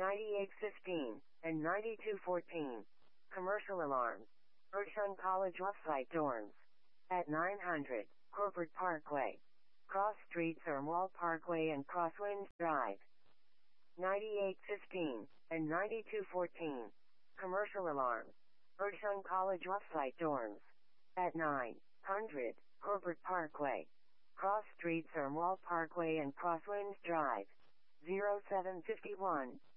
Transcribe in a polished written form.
9815, and 9214. Commercial alarms. Urshun College offsite dorms. At 900, Corporate Parkway. Cross Street Thermwall Parkway and Crosswinds Drive. 9815, and 9214. Commercial alarms. Urshun College offsite dorms. At 900, Corporate Parkway. Cross Street Thermwall Parkway and Crosswinds Drive. 0751,